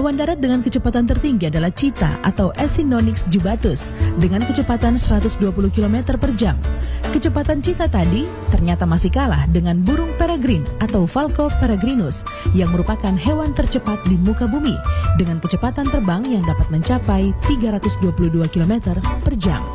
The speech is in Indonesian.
Hewan darat dengan kecepatan tertinggi adalah cheetah atau Acinonyx jubatus dengan kecepatan 120 km per jam. Kecepatan cheetah tadi ternyata masih kalah dengan burung peregrine atau Falco peregrinus yang merupakan hewan tercepat di muka bumi dengan kecepatan terbang yang dapat mencapai 322 km per jam.